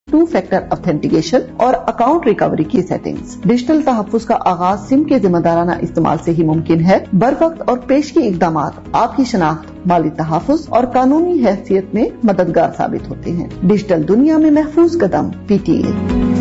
2 factor authentication और account recovery की settings. Digital तहफ्फुज़ का आगाज सिम के जिम्मेदाराना इस्तेमाल से ही मुमकिन है। बरवक्त और पेशगी इक़दामात आपकी शनाख्त, माली तहफ्फुज़ और कानूनी हैसियत में मददगार साबित होते हैं। डिजिटल दुनिया में महफूज कदम PTA।